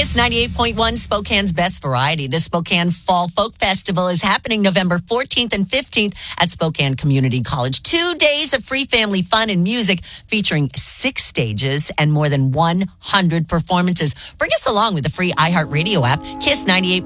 Kiss 98.1, Spokane's best variety. The Spokane Fall Folk Festival is happening November 14th and 15th at Spokane Community College. 2 days of free family fun and music featuring 6 stages and more than 100 performances. Bring us along with the free iHeartRadio app. Kiss 98.1